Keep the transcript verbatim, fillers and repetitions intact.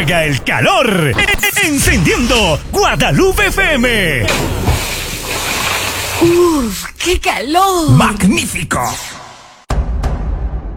llega el calor. Encendiendo Guadalupe F M. ¡Uf! ¡Qué calor! ¡Magnífico!